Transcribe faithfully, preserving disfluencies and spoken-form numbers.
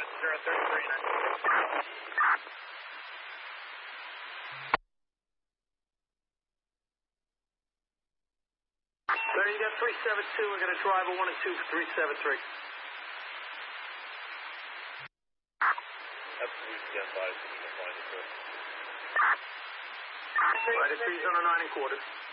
zero thirty-three nine. Sir, you got three seven two. We're going to drive a one and two for three seven three. Absolutely stand by so we can find it, sir. Right, it's on a nine and quarter.